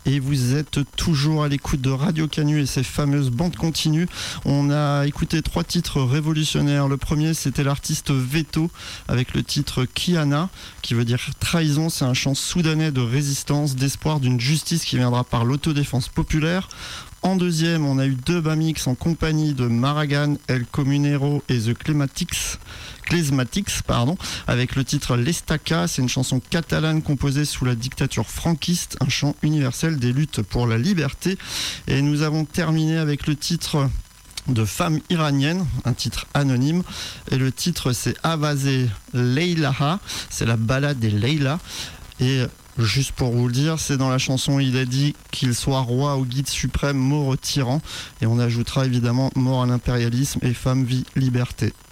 Et vous êtes toujours à l'écoute de Radio Canu et ses fameuses bandes continues. On a écouté 3 titres révolutionnaires. Le premier, c'était l'artiste Veto avec le titre Kiana, qui veut dire trahison. C'est un chant soudanais de résistance, d'espoir d'une justice qui viendra par l'autodéfense populaire. En deuxième, on a eu 2 Bamix en compagnie de Maragan, El Comunero et The Klezmatics, avec le titre L'Estaca. C'est une chanson catalane composée sous la dictature franquiste, un chant universel des luttes pour la liberté. Et nous avons terminé avec le titre de Femme iranienne, un titre anonyme, et le titre c'est Avazé Leilaha, c'est la balade des Leila. Et juste pour vous le dire, c'est dans la chanson, il a dit qu'il soit roi ou guide suprême, mort au tyran, et on ajoutera évidemment mort à l'impérialisme et femme, vie, liberté.